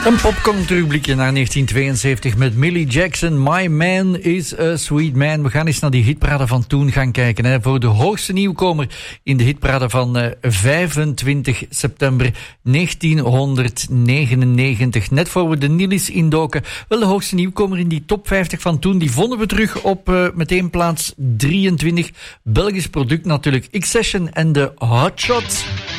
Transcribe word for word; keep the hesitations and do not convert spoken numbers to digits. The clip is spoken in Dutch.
Een popcorn-terugblikje naar negentien tweeënzeventig met Millie Jackson. My Man is a Sweet Man. We gaan eens naar die hitparade van toen gaan kijken. Hè, voor de hoogste nieuwkomer in de hitparade van uh, vijfentwintig september negentienhonderdnegenennegentig. Net voor we de Nillis indoken. Wel, de hoogste nieuwkomer in die top vijftig van toen. Die vonden we terug op uh, meteen plaats drieëntwintig. Belgisch product natuurlijk. X-Session en de Hot Shots.